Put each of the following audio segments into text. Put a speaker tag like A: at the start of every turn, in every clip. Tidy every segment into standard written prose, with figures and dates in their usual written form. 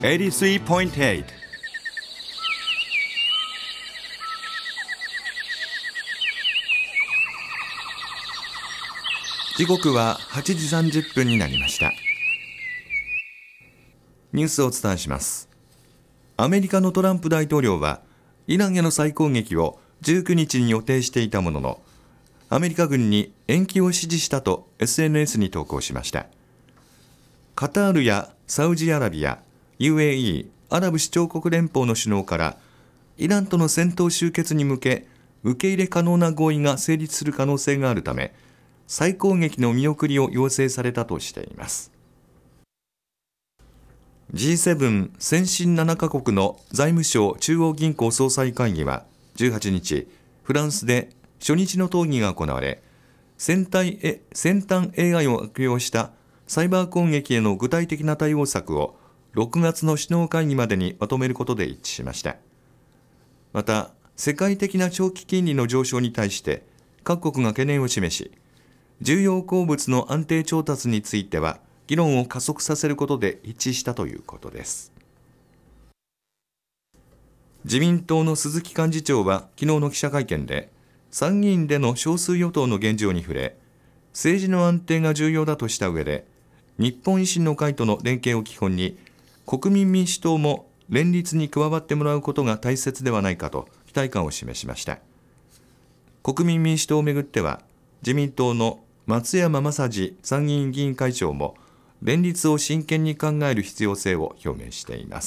A: 83.8 時刻は8時30分になりました。ニュースをお伝えします。アメリカのトランプ大統領はイランへの再攻撃を19日に予定していたものの、アメリカ軍に延期を指示したと SNS に投稿しました。カタールやサウジアラビア、UAE アラブ首長国連邦の首脳からイランとの戦闘終結に向け受け入れ可能な合意が成立する可能性があるため、再攻撃の見送りを要請されたとしています。 G7 先進7カ国の財務相中央銀行総裁会議は18日、フランスで初日の討議が行われ、先端 AI を悪用したサイバー攻撃への具体的な対応策を6月の首脳会議までにまとめることで一致しました。また、世界的な長期金利の上昇に対して各国が懸念を示し、重要鉱物の安定調達については議論を加速させることで一致したということです。自民党の鈴木幹事長は昨日の記者会見で、参議院での少数与党の現状に触れ、政治の安定が重要だとした上で、日本維新の会との連携を基本に国民民主党も連立に加わってもらうことが大切ではないかと期待感を示しました。国民民主党をめぐっては、自民党の松山政司参議院議員会長も連立を真剣に考える必要性を表明しています。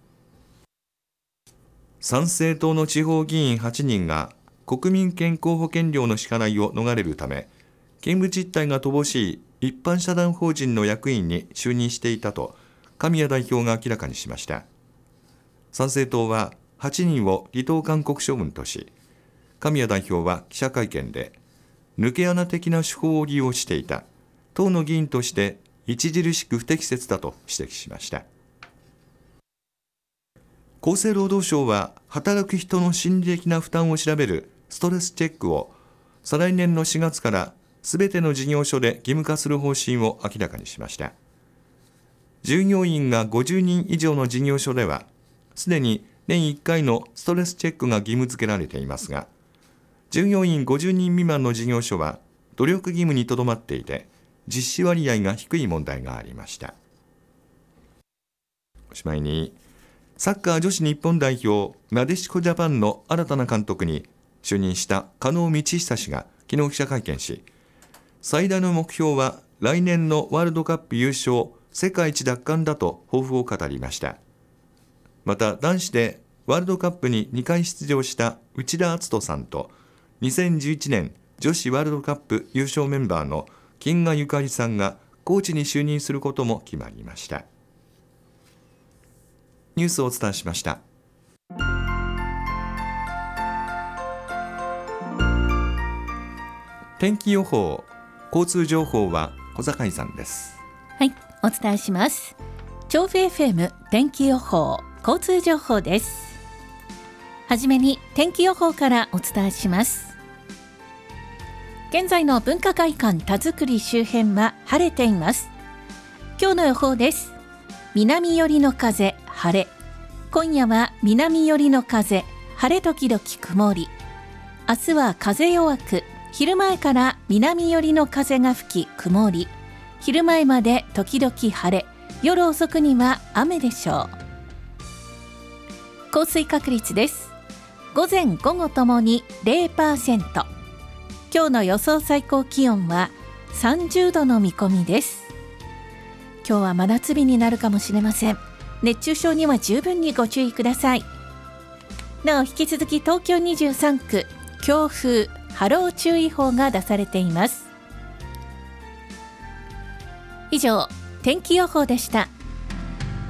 A: 参政党の地方議員8人が国民健康保険料の支払いを逃れるため、勤務実態が乏しい一般社団法人の役員に就任していたと神谷代表が明らかにしました。参政党は8人を離党勧告処分とし、神谷代表は記者会見で、抜け穴的な手法を利用していた、党の議員として著しく不適切だと指摘しました。厚生労働省は働く人の心理的な負担を調べるストレスチェックを再来年の4月からすべての事業所で義務化する方針を明らかにしました。従業員が50人以上の事業所ではすでに年1回のストレスチェックが義務付けられていますが、従業員50人未満の事業所は努力義務にとどまっていて、実施割合が低い問題がありました。おしまいに、サッカー女子日本代表なでしこジャパンの新たな監督に就任した加納道久氏が昨日記者会見し、最大の目標は来年のワールドカップ優勝、世界一奪還だと抱負を語りました。また男子でワールドカップに2回出場した内田篤人さんと、2011年女子ワールドカップ優勝メンバーの金賀ゆかりさんがコーチに就任することも決まりました。ニュースをお伝えしました。天気予報、交通情報は小坂井さんです。
B: はい、お伝えします。調布 FM 天気予報、交通情報です。はじめに天気予報からお伝えします。現在の文化会館田作周辺は晴れています。今日の予報です。南寄りの風、晴れ。今夜は南寄りの風、晴れ時々曇り。明日は風弱く、昼前から南寄りの風が吹き曇り。昼前まで時々晴れ、夜遅くには雨でしょう。降水確率です。午前午後ともに 0%。今日の予想最高気温は30度の見込みです。今日は真夏日になるかもしれません。熱中症には十分にご注意ください。なお引き続き東京23区強風・波浪注意報が出されています。以上、天気予報でした。